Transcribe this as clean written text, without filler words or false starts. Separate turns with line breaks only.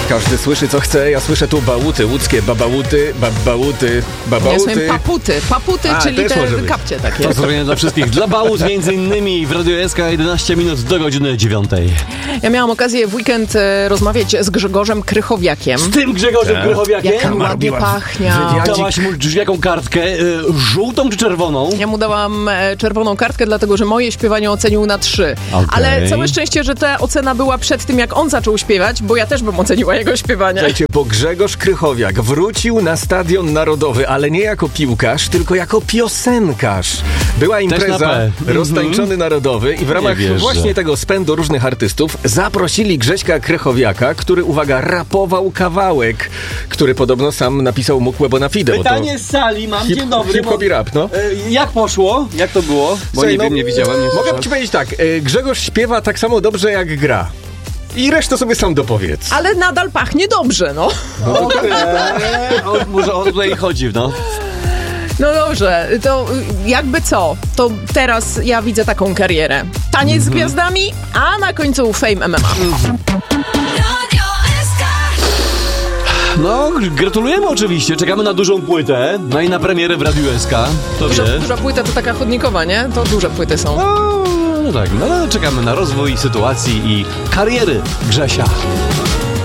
Każdy słyszy co chce, ja słyszę tu bałuty łódzkie, babałuty.
Ja słyszę paputy, czyli te kapcie takie.
Pozdrowienia dla wszystkich. Dla bałut między innymi w Radio SK 11 minut do godziny 9.
Ja miałam okazję w weekend rozmawiać z Grzegorzem Krychowiakiem.
Z tym Grzegorzem Krychowiakiem?
Jak ładnie pachnie.
Dałaś mu jaką kartkę? Żółtą czy czerwoną?
Ja mu dałam czerwoną kartkę, dlatego że moje śpiewanie ocenił na 3.
Okay.
Ale całe szczęście, że ta ocena była przed tym, jak on zaczął śpiewać, bo ja też bym oceniła jego śpiewanie.
Słuchajcie, bo Grzegorz Krychowiak wrócił na Stadion Narodowy, ale nie jako piłkarz, tylko jako piosenkarz. Była impreza Roztańczony Narodowy i w ramach właśnie tego spędu różnych artystów zaprosili Grześka Krychowiaka, który, uwaga, rapował kawałek, który podobno sam napisał Mukłę Bonafide.
Pytanie z sali mam. Dzień dobry.
Hip-hop i rap, no.
Jak poszło? Jak to było? Bo
słuchaj,
nie wiem, nie widziałem.
Mogę ci powiedzieć tak, Grzegorz śpiewa tak samo dobrze jak gra. I resztę sobie sam dopowiedz.
Ale nadal pachnie dobrze, no.
Może o tutaj chodzi, no.
No dobrze, to jakby co? To teraz ja widzę taką karierę. Taniec z gwiazdami, a na końcu Fame MMA.
No, gratulujemy oczywiście. Czekamy na dużą płytę. No i na premierę w Radiu SK. To
Duża płyta to taka chodnikowa, nie? To duże płyty są.
No tak, no ale czekamy na rozwój sytuacji i kariery Grzesia.